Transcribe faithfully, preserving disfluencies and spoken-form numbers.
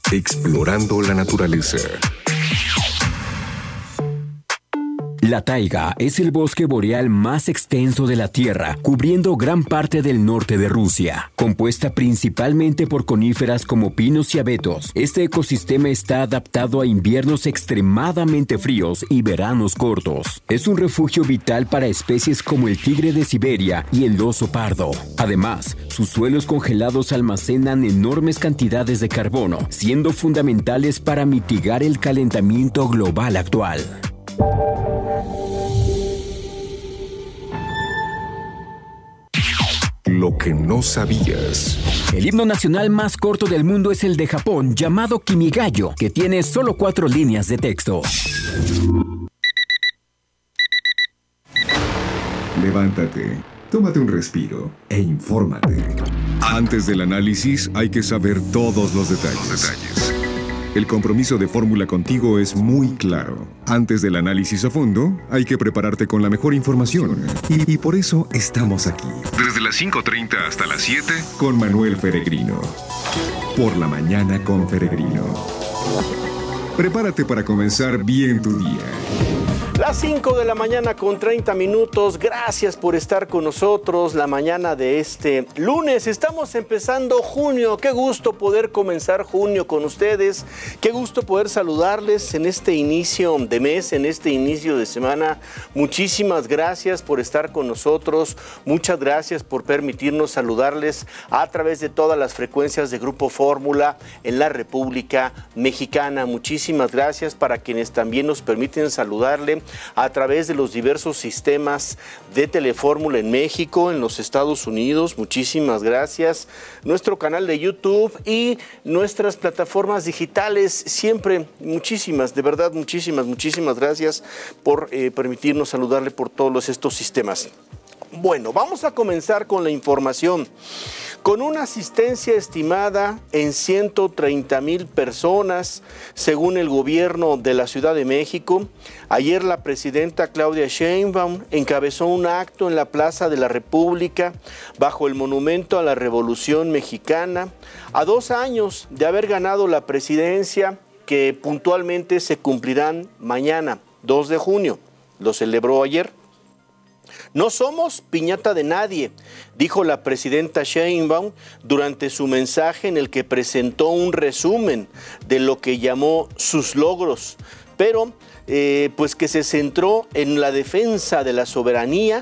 Explorando la naturaleza. La taiga es el bosque boreal más extenso de la Tierra, cubriendo gran parte del norte de Rusia. Compuesta principalmente por coníferas como pinos y abetos, este ecosistema está adaptado a inviernos extremadamente fríos y veranos cortos. Es un refugio vital para especies como el tigre de Siberia y el oso pardo. Además, sus suelos congelados almacenan enormes cantidades de carbono, siendo fundamentales para mitigar el calentamiento global actual. Lo que no sabías. El himno nacional más corto del mundo es el de Japón, llamado Kimigayo, que tiene solo cuatro líneas de texto. Levántate, tómate un respiro e infórmate. Antes del análisis hay que saber todos los detalles. Los detalles. El compromiso de Fórmula contigo es muy claro. Antes del análisis a fondo, hay que prepararte con la mejor información. Y, y por eso estamos aquí. Desde las cinco treinta hasta las siete. Con Manuel Feregrino. Por la mañana con Feregrino. Prepárate para comenzar bien tu día. Las cinco de la mañana con treinta minutos, gracias por estar con nosotros la mañana de este lunes. Estamos empezando junio, qué gusto poder comenzar junio con ustedes, qué gusto poder saludarles en este inicio de mes, en este inicio de semana. Muchísimas gracias por estar con nosotros, muchas gracias por permitirnos saludarles a través de todas las frecuencias de Grupo Fórmula en la República Mexicana. Muchísimas gracias para quienes también nos permiten saludarle a través de los diversos sistemas de Telefórmula en México, en los Estados Unidos. Muchísimas gracias. Nuestro canal de YouTube y nuestras plataformas digitales, siempre muchísimas, de verdad muchísimas, muchísimas gracias por eh, permitirnos saludarle por todos estos sistemas. Bueno, vamos a comenzar con la información. Con una asistencia estimada en ciento treinta mil personas, según el gobierno de la Ciudad de México, ayer la presidenta Claudia Sheinbaum encabezó un acto en la Plaza de la República bajo el Monumento a la Revolución Mexicana, a dos años de haber ganado la presidencia, que puntualmente se cumplirán mañana, dos de junio. Lo celebró ayer. No somos piñata de nadie, dijo la presidenta Sheinbaum durante su mensaje en el que presentó un resumen de lo que llamó sus logros, pero eh, pues que se centró en la defensa de la soberanía